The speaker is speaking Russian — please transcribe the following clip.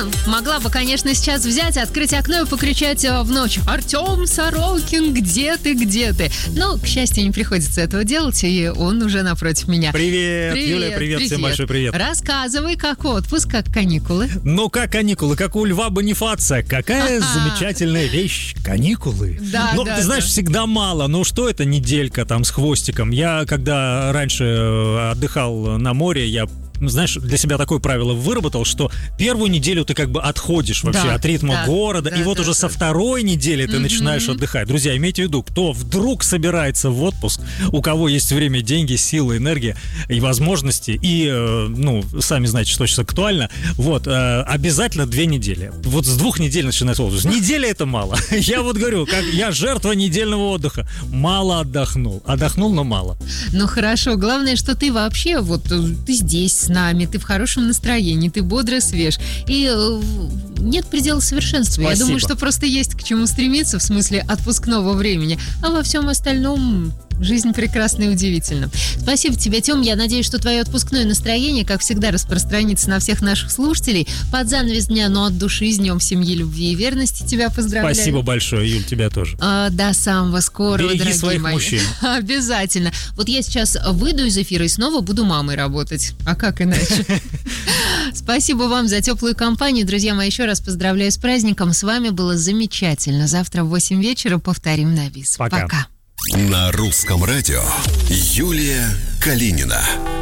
могла бы, конечно, сейчас взять, открыть окно и покричать в ночь: «Артем Сорокин, где ты, где ты?» Но, к счастью, не приходится этого делать, и он уже напротив меня. Привет, Юля, привет, всем большой привет. Рассказывай, как отпуск, как каникулы. Ну, как каникулы, как у Льва Бонифация. Какая замечательная вещь, каникулы. Да, ну, да, ты знаешь, всегда мало. Ну, что это неделька там с хвостиком? Я, когда раньше отдыхал на море, я, знаешь, для себя такое правило выработал, что первую неделю ты как бы отходишь вообще от ритма города, и вот уже со второй недели ты начинаешь отдыхать. Друзья, имейте в виду, кто вдруг собирается в отпуск, у кого есть время, деньги, силы, энергия и возможности, и, ну, сами знаете, что сейчас актуально, вот, обязательно 2 недели. Вот с 2 недель начинается отпуск. Неделя — это мало. Я вот говорю, как я жертва недельного отдыха. Мало отдохнул. Отдохнул, но мало. Ну, хорошо. Главное, что ты вообще, вот, ты здесь с нами, ты в хорошем настроении, ты бодро, свеж. И нет предела совершенства. Спасибо. Я думаю, что просто есть к чему стремиться в смысле отпускного времени. А во всем остальном жизнь прекрасна и удивительна. Спасибо тебе, Тём. Я надеюсь, что твое отпускное настроение, как всегда, распространится на всех наших слушателей. Под занавес дня, но от души, с Днем семьи, любви и верности тебя поздравляю. Спасибо большое, Юль, тебя тоже. До самого скорого, береги дорогие своих мои. мужчин. Обязательно. Вот я сейчас выйду из эфира и снова буду мамой работать. А как иначе? Спасибо вам за теплую компанию. Друзья мои, еще раз поздравляю с праздником. С вами было замечательно. Завтра в 8 вечера повторим на бис. Пока. Пока. На русском радио Юлия Калинина.